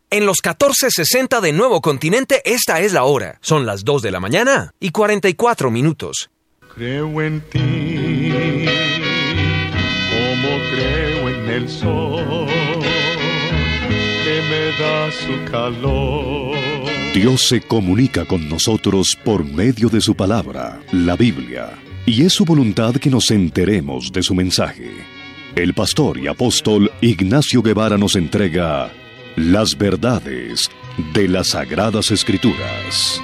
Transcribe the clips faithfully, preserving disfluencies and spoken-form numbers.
En los catorce sesenta de Nuevo Continente, esta es la hora. Son las dos de la mañana y cuarenta y cuatro minutos. Creo en ti, como creo en el sol, que me da su calor. Dios se comunica con nosotros por medio de su palabra, la Biblia, y es su voluntad que nos enteremos de su mensaje. El pastor y apóstol Ignacio Guevara nos entrega las verdades de las Sagradas Escrituras.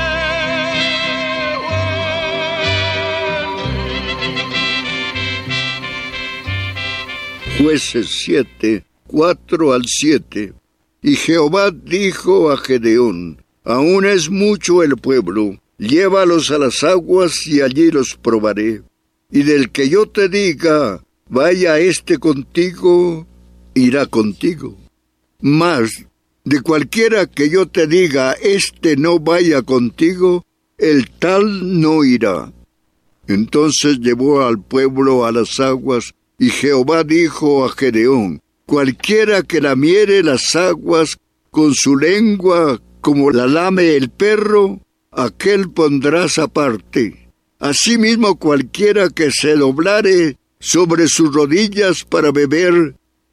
Jueces siete, cuatro al siete. Y Jehová dijo a Gedeón: aún es mucho el pueblo, llévalos a las aguas y allí los probaré. Y del que yo te diga, vaya este contigo, irá contigo. Mas, de cualquiera que yo te diga, este no vaya contigo, el tal no irá. Entonces llevó al pueblo a las aguas, y Jehová dijo a Gedeón: cualquiera que lamiere las aguas con su lengua como la lame el perro, aquel pondrás aparte. Asimismo cualquiera que se doblare sobre sus rodillas para beber.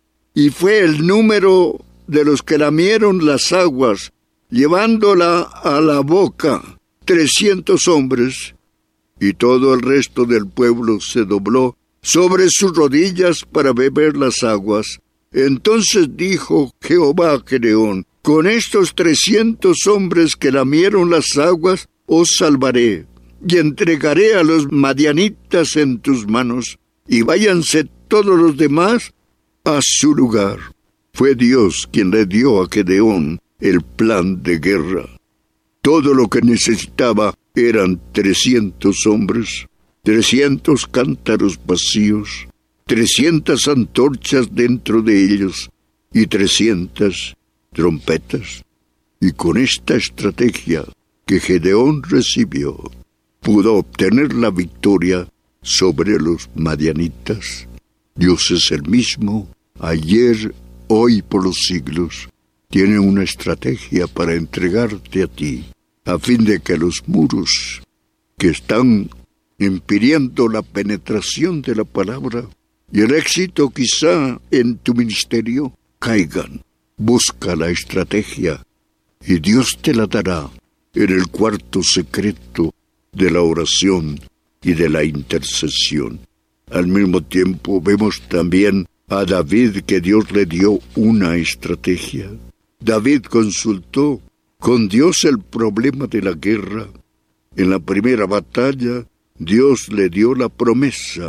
Y fue el número de los que lamieron las aguas, llevándola a la boca, trescientos hombres. Y todo el resto del pueblo se dobló sobre sus rodillas para beber las aguas. Entonces dijo Jehová a Gedeón: con estos trescientos hombres que lamieron las aguas, os salvaré, y entregaré a los madianitas en tus manos, y váyanse todos los demás a su lugar. Fue Dios quien le dio a Gedeón el plan de guerra. Todo lo que necesitaba eran trescientos hombres, trescientos cántaros vacíos, trescientas antorchas dentro de ellos y trescientas trompetas. Y con esta estrategia que Gedeón recibió, pudo obtener la victoria sobre los madianitas. Dios es el mismo, ayer, hoy, por los siglos. Tiene una estrategia para entregarte a ti, a fin de que los muros que están impidiendo la penetración de la palabra y el éxito quizá en tu ministerio caigan. Busca la estrategia y Dios te la dará en el cuarto secreto de la oración y de la intercesión. Al mismo tiempo vemos también a David, que Dios le dio una estrategia. David consultó con Dios el problema de la guerra. En la primera batalla, Dios le dio la promesa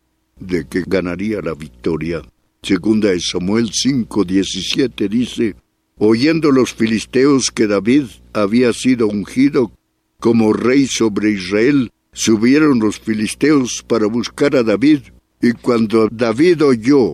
de que ganaría la victoria. Segunda de Samuel cinco diecisiete dice: oyendo los filisteos que David había sido ungido como rey sobre Israel, subieron los filisteos para buscar a David, y cuando David oyó,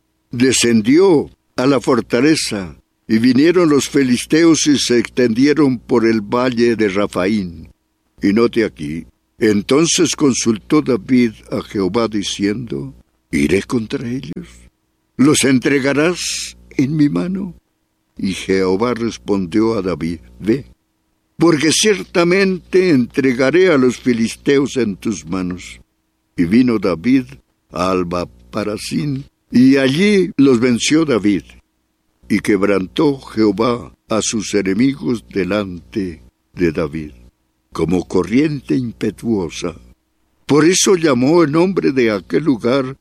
descendió a la fortaleza, y vinieron los filisteos y se extendieron por el valle de Rafaín. Y note aquí: entonces consultó David a Jehová diciendo: ¿iré contra ellos? ¿Los entregarás en mi mano? Y Jehová respondió a David: ve, porque ciertamente entregaré a los filisteos en tus manos. Y vino David a Alba-Parasín, y allí los venció David, y quebrantó Jehová a sus enemigos delante de David, como corriente impetuosa. Por eso llamó el nombre de aquel lugar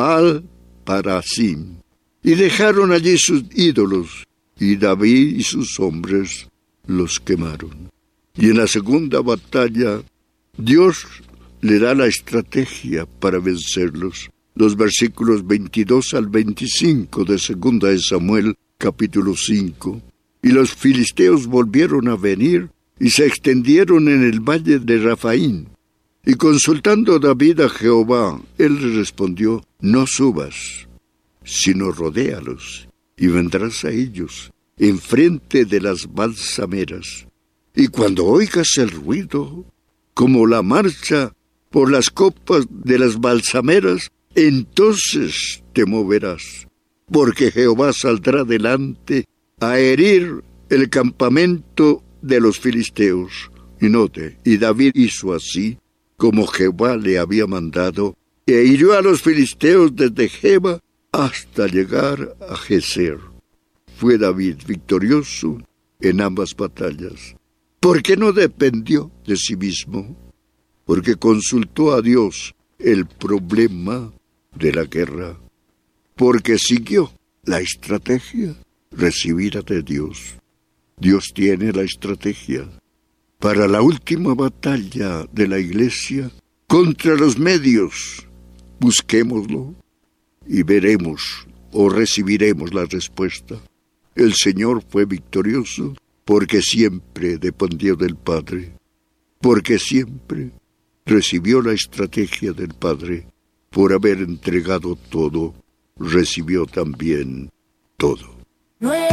Baal-Parasín, y dejaron allí sus ídolos, y David y sus hombres los quemaron. Y en la segunda batalla, Dios le da la estrategia para vencerlos. Los versículos veintidós al veinticinco de Segunda de Samuel, capítulo cinco. Y los filisteos volvieron a venir y se extendieron en el valle de Rafaín. Y consultando David a Jehová, él le respondió: no subas, sino rodéalos, y vendrás a ellos, enfrente de las balsameras. Y cuando oigas el ruido, como la marcha por las copas de las balsameras, entonces te moverás, porque Jehová saldrá delante a herir el campamento de los filisteos. Y note, y David hizo así como Jehová le había mandado, e hirió a los filisteos desde Geba hasta llegar a Geser. Fue David victorioso en ambas batallas. ¿Por qué no dependió de sí mismo? Porque consultó a Dios el problema de la guerra. Porque siguió la estrategia recibida de Dios. Dios tiene la estrategia para la última batalla de la iglesia contra los medios. Busquémoslo y veremos o recibiremos la respuesta. El Señor fue victorioso porque siempre dependió del Padre, porque siempre recibió la estrategia del Padre. Por haber entregado todo, recibió también todo.